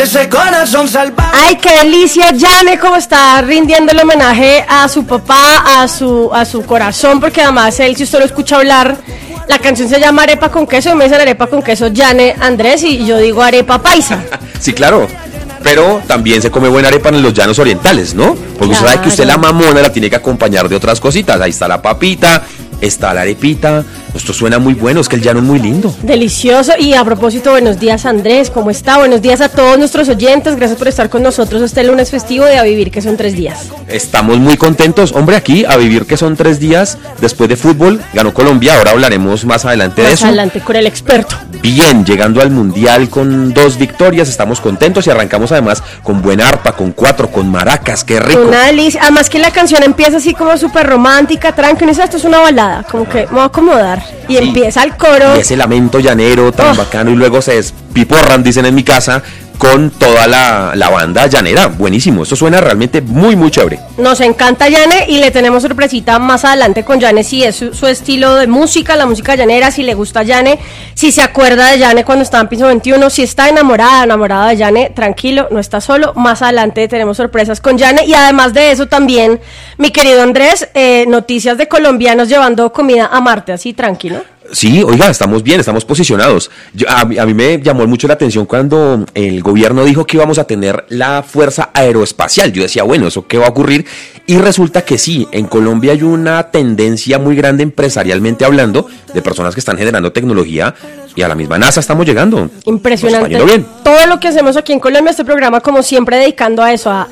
ese corazón salvaje. Ay, qué delicia, Yane, cómo está rindiendo el homenaje a su papá, a su corazón, porque además él, si usted lo escucha hablar, la canción se llama Arepa con queso, y me dicen arepa con queso Yane Andrés, y yo digo arepa paisa. Sí, claro. Pero también se come buena arepa en los llanos orientales, ¿no? Porque usted sabe que usted la mamona la tiene que acompañar de otras cositas. Ahí está la papita, está la arepita. Esto suena muy bueno, es que el llano es muy lindo. Delicioso. Y a propósito, buenos días, Andrés, ¿cómo está? Buenos días a todos nuestros oyentes, gracias por estar con nosotros este lunes festivo de A Vivir, que son 3 días. Estamos muy contentos, hombre, aquí A Vivir, que son 3 días después de fútbol. Ganó Colombia, ahora hablaremos más adelante de eso. Más adelante con el experto. Bien, llegando al Mundial con 2 victorias, estamos contentos y arrancamos además con buena arpa, con 4, con maracas, qué rico. Una delicia, además que la canción empieza así como súper romántica, tranquila, esto es una balada, como que me voy a acomodar. Y sí, empieza el coro. Y ese lamento llanero tan bacano, y luego se despiporran, dicen en mi casa, con toda la banda llanera. Buenísimo, esto suena realmente muy, muy chévere. Nos encanta Yane y le tenemos sorpresita más adelante con Yane, si es su estilo de música, la música llanera, si le gusta Yane, si se acuerda de Yane cuando estaba en piso 21, si está enamorada de Yane, tranquilo, no está solo. Más adelante tenemos sorpresas con Yane, y además de eso también, mi querido Andrés, noticias de colombianos llevando comida a Marte, así tranquilo. Sí, oiga, estamos bien, estamos posicionados. A mí me llamó mucho la atención cuando el gobierno dijo que íbamos a tener la fuerza aeroespacial. Yo decía, bueno, ¿eso qué va a ocurrir? Y resulta que sí, en Colombia hay una tendencia muy grande empresarialmente hablando de personas que están generando tecnología, y a la misma NASA estamos llegando. Impresionante. Bien. Todo lo que hacemos aquí en Colombia, este programa como siempre dedicado a eso, a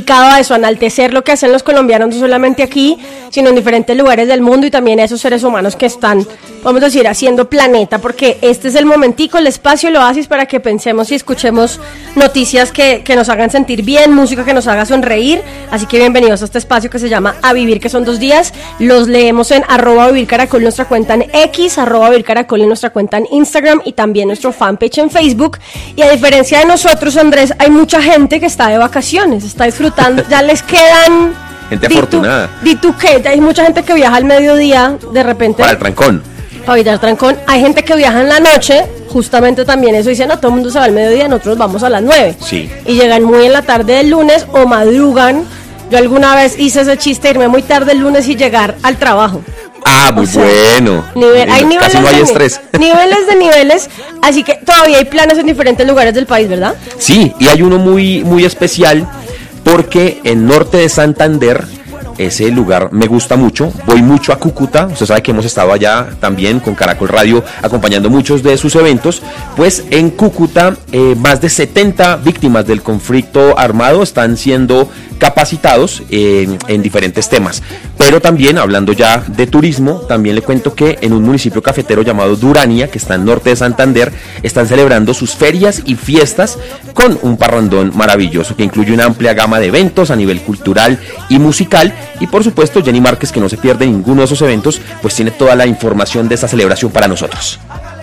enaltecer lo que hacen los colombianos, no solamente aquí, sino en diferentes lugares del mundo, y también a esos seres humanos que están, vamos a decir, haciendo planeta, porque este es el momentico, el espacio, el oasis para que pensemos y escuchemos noticias que nos hagan sentir bien, música que nos haga sonreír. Así que bienvenidos a este espacio que se llama A Vivir, que son 2 días. Los leemos en @vivircaracol, nuestra cuenta en X, @vivircaracol en nuestra cuenta en Instagram, y también nuestro fanpage en Facebook. Y a diferencia de nosotros, Andrés, hay mucha gente que está de vacaciones, está disfrutando, ya les quedan... Gente afortunada. Di tú qué, hay mucha gente que viaja al mediodía, de repente... Para el trancón. Para evitar trancón. Hay gente que viaja en la noche, justamente también eso dicen, no, todo el mundo se va al mediodía, nosotros vamos a las 9. Sí. Y llegan muy en la tarde del lunes o madrugan. Yo alguna vez hice ese chiste, irme muy tarde el lunes y llegar al trabajo. Ah, muy bueno. Hay niveles, casi no hay estrés. Niveles, así que todavía hay planes en diferentes lugares del país, ¿verdad? Sí, y hay uno muy, muy especial, porque en norte de Santander, ese lugar me gusta mucho, voy mucho a Cúcuta, usted sabe que hemos estado allá también con Caracol Radio acompañando muchos de sus eventos. Pues en Cúcuta más de 70 víctimas del conflicto armado están siendo capacitados en diferentes temas. Pero también, hablando ya de turismo, también le cuento que en un municipio cafetero llamado Durania, que está en norte de Santander, están celebrando sus ferias y fiestas con un parrandón maravilloso que incluye una amplia gama de eventos a nivel cultural y musical. Y por supuesto, Jenny Márquez, que no se pierde ninguno de esos eventos, pues tiene toda la información de esta celebración para nosotros.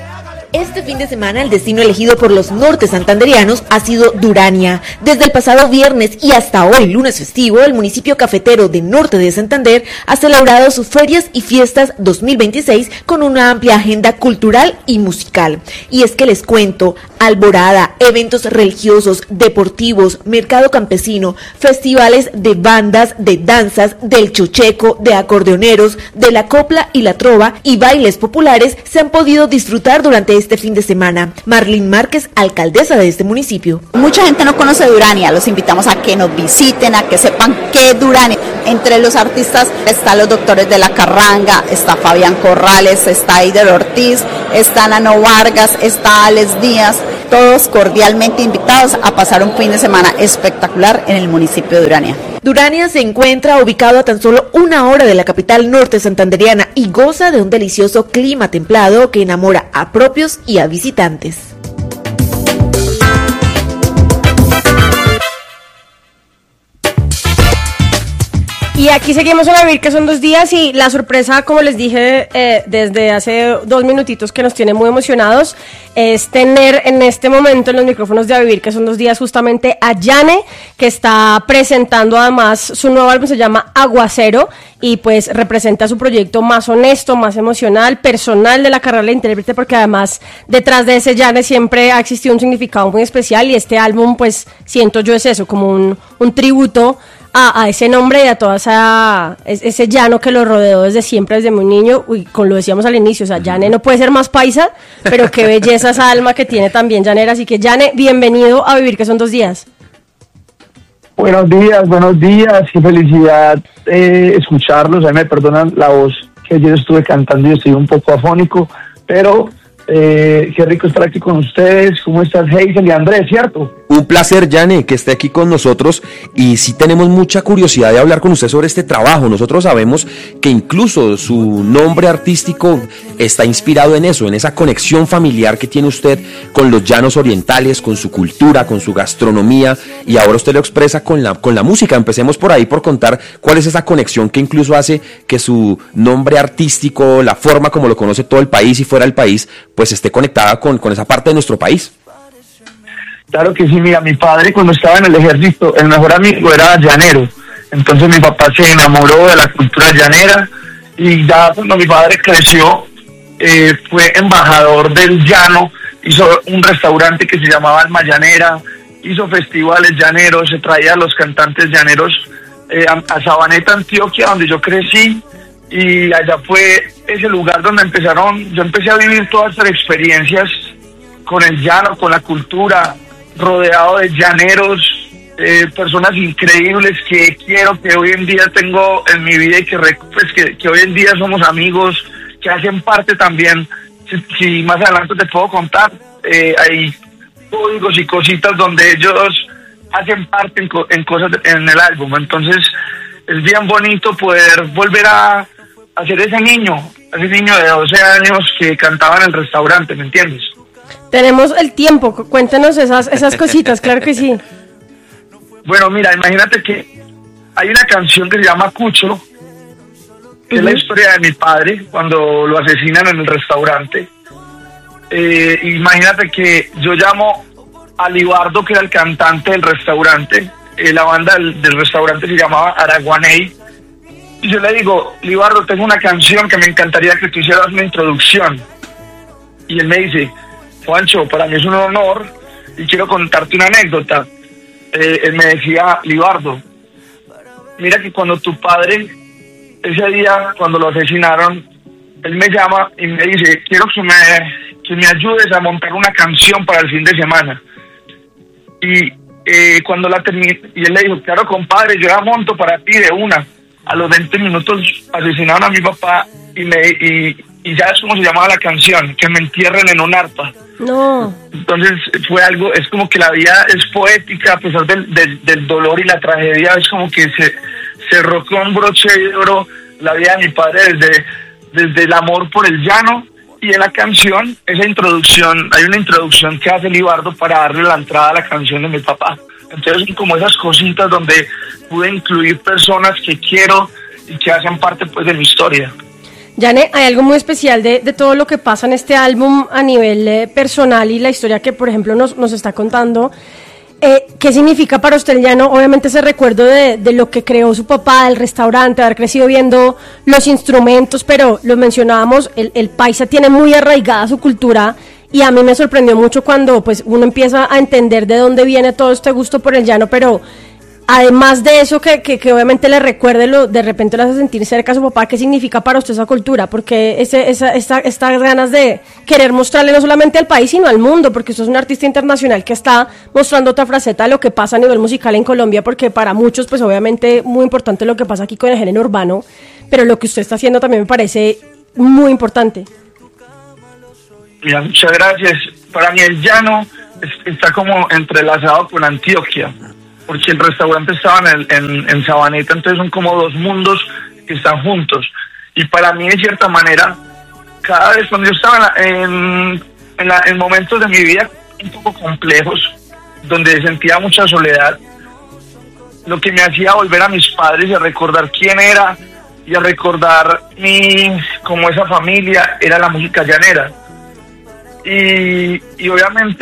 Este fin de semana el destino elegido por los norte santanderianos ha sido Durania. Desde el pasado viernes y hasta hoy, lunes festivo, el municipio cafetero de norte de Santander ha celebrado sus ferias y fiestas 2026 con una amplia agenda cultural y musical. Y es que les cuento, alborada, eventos religiosos, deportivos, mercado campesino, festivales de bandas, de danzas, del chocheco, de acordeoneros, de la copla y la trova y bailes populares se han podido disfrutar durante este fin de semana. Marlene Márquez, alcaldesa de este municipio. Mucha gente no conoce Durania, los invitamos a que nos visiten, a que sepan qué es Durania. Entre los artistas están los Doctores de la Carranga, está Fabián Corrales, está Eider Ortiz, está Nano Vargas, está Alex Díaz, todos cordialmente invitados a pasar un fin de semana espectacular en el municipio de Durania. Durania se encuentra ubicado a tan solo 1 hora de la capital norte santanderiana y goza de un delicioso clima templado que enamora a propios y a visitantes. Y Y aquí seguimos a Vivir, que son 2 días, y la sorpresa, como les dije desde hace 2 minutitos, que nos tiene muy emocionados, es tener en este momento en los micrófonos de A Vivir, que son 2 días, justamente a Yane, que está presentando además su nuevo álbum, se llama Aguacero, y pues representa su proyecto más honesto, más emocional, personal de la carrera de intérprete, porque además detrás de ese Yane siempre ha existido un significado muy especial, y este álbum, pues siento yo es eso, como un tributo a ese nombre y a toda ese llano que lo rodeó desde siempre, desde muy niño. Uy, como lo decíamos al inicio, o sea, Yane no puede ser más paisa, pero qué belleza esa alma que tiene también llanera. Así que, Yane, bienvenido a Vivir, que son 2 días. Buenos días, qué felicidad escucharlos. A mí me perdonan la voz que ayer estuve cantando y estoy un poco afónico, pero qué rico estar aquí con ustedes. ¿Cómo estás, Hazel y Andrés, cierto? Un placer, Yane, que esté aquí con nosotros, y sí tenemos mucha curiosidad de hablar con usted sobre este trabajo. Nosotros sabemos que incluso su nombre artístico está inspirado en eso, en esa conexión familiar que tiene usted con los llanos orientales, con su cultura, con su gastronomía, y ahora usted lo expresa con la música. Empecemos por ahí, por contar cuál es esa conexión que incluso hace que su nombre artístico, la forma como lo conoce todo el país y fuera del país, pues esté conectada con esa parte de nuestro país. Claro que sí, mira, mi padre cuando estaba en el ejército, el mejor amigo era llanero. Entonces mi papá se enamoró de la cultura llanera, y ya cuando mi padre creció, fue embajador del llano, hizo un restaurante que se llamaba Alma Llanera, hizo festivales llaneros, se traía a los cantantes llaneros a Sabaneta, Antioquia, donde yo crecí, y allá fue ese lugar donde yo empecé a vivir todas estas experiencias con el llano, con la cultura, rodeado de llaneros, personas increíbles que quiero, que hoy en día tengo en mi vida, y que hoy en día somos amigos, que hacen parte también. Si más adelante te puedo contar, hay códigos y cositas donde ellos hacen parte en cosas en el álbum. Entonces es bien bonito poder volver a ser ese niño de 12 años que cantaba en el restaurante, ¿me entiendes? Tenemos el tiempo, cuéntenos esas cositas, claro que sí. Bueno, mira, imagínate que hay una canción que se llama Cucho, que es la historia de mi padre cuando lo asesinan en el restaurante. Imagínate que yo llamo a Libardo, que era el cantante del restaurante, la banda del restaurante se llamaba Araguaney, y yo le digo, Libardo, tengo una canción que me encantaría que tú hicieras una introducción. Y él me dice, Juancho, para mí es un honor y quiero contarte una anécdota. Él me decía, Libardo, mira que cuando tu padre, ese día cuando lo asesinaron, él me llama y me dice, quiero que me ayudes a montar una canción para el fin de semana. Y cuando la terminé, y él le dijo, claro, compadre, yo la monto para ti de una. A los 20 minutos asesinaron a mi papá y ya es como se llamaba la canción, que me entierren en un arpa. No. Entonces fue algo, es como que la vida es poética a pesar del dolor y la tragedia. Es como que se cerró con broche de oro la vida de mi padre desde el amor por el llano. Y en la canción, hay una introducción que hace Libardo para darle la entrada a la canción de mi papá. Entonces son como esas cositas donde pude incluir personas que quiero y que hacen parte pues de mi historia. Yane, hay algo muy especial de todo lo que pasa en este álbum a nivel personal, y la historia que, por ejemplo, nos está contando. ¿Qué significa para usted el llano? Obviamente ese recuerdo de lo que creó su papá, del restaurante, haber crecido viendo los instrumentos, pero lo mencionábamos, el paisa tiene muy arraigada su cultura, y a mí me sorprendió mucho cuando pues uno empieza a entender de dónde viene todo este gusto por el llano, pero además de eso que obviamente le recuerde, de repente lo hace sentir cerca a su papá. ¿Qué significa para usted esa cultura? Porque estas ganas de querer mostrarle no solamente al país, sino al mundo, porque usted es un artista internacional que está mostrando otra faceta de lo que pasa a nivel musical en Colombia, porque para muchos, pues obviamente muy importante lo que pasa aquí con el género urbano, pero lo que usted está haciendo también me parece muy importante. Mira, muchas gracias. Para mí el llano está como entrelazado con Antioquia, porque el restaurante estaba en Sabaneta, entonces son como dos mundos que están juntos. Y para mí, de cierta manera, cada vez cuando yo estaba en momentos de mi vida un poco complejos, donde sentía mucha soledad, lo que me hacía volver a mis padres y a recordar quién era y a recordar como esa familia, era la música llanera. Y obviamente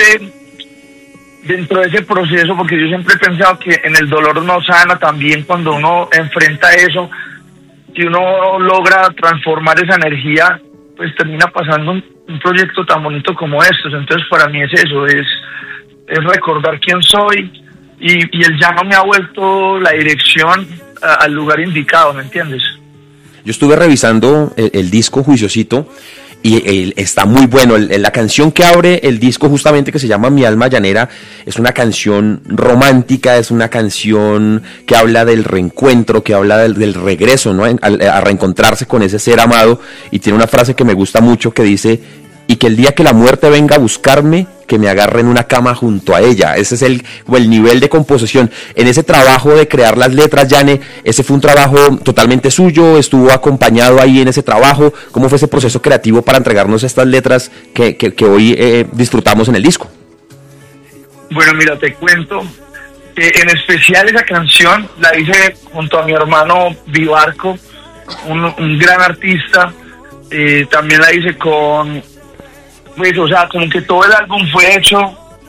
dentro de ese proceso, porque yo siempre he pensado que en el dolor uno sana también cuando uno enfrenta eso, si uno logra transformar esa energía, pues termina pasando un proyecto tan bonito como estos. Entonces para mí es eso, es recordar quién soy, y el llano me ha vuelto la dirección al lugar indicado, ¿me entiendes? Yo estuve revisando el disco Juiciosito y está muy bueno. La canción que abre el disco, justamente, que se llama Mi Alma Llanera, es una canción romántica, es una canción que habla del reencuentro, que habla del regreso, ¿no? A reencontrarse con ese ser amado, y tiene una frase que me gusta mucho que dice: y que el día que la muerte venga a buscarme, que me agarre en una cama junto a ella. Ese es el nivel de composición. En ese trabajo de crear las letras, Yane, ¿ese fue un trabajo totalmente suyo? ¿Estuvo acompañado ahí en ese trabajo? ¿Cómo fue ese proceso creativo para entregarnos estas letras que hoy disfrutamos en el disco? Bueno, mira, te cuento que en especial esa canción la hice junto a mi hermano Vivarco, un gran artista. También la hice con... pues, o sea, como que todo el álbum fue hecho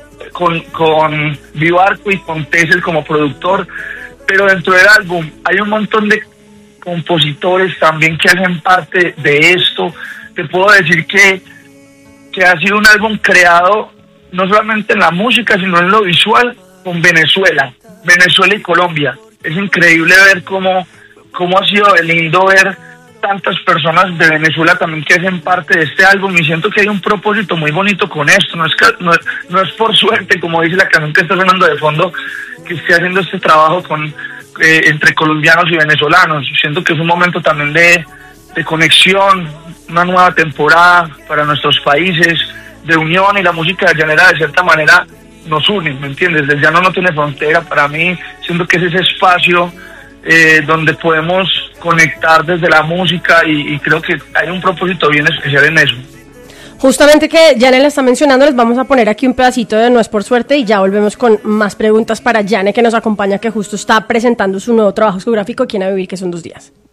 con Vivarco y con Tessel como productor, pero dentro del álbum hay un montón de compositores también que hacen parte de esto. Te puedo decir que ha sido un álbum creado no solamente en la música, sino en lo visual, con Venezuela y Colombia. Es increíble ver cómo ha sido lindo ver tantas personas de Venezuela también que hacen parte de este álbum, y siento que hay un propósito muy bonito con esto. No es por suerte, como dice la canción que está sonando de fondo, que esté haciendo este trabajo entre colombianos y venezolanos. Siento que es un momento también de conexión, una nueva temporada para nuestros países, de unión, y la música llanera de cierta manera nos une, ¿me entiendes? El llano no tiene frontera. Para mí, siento que es ese espacio donde podemos conectar desde la música, y creo que hay un propósito bien especial en eso. Justamente que Yane la está mencionando, les vamos a poner aquí un pedacito de No es por suerte y ya volvemos con más preguntas para Yane, que nos acompaña, que justo está presentando su nuevo trabajo discográfico aquí en A Vivir, que son 2 días.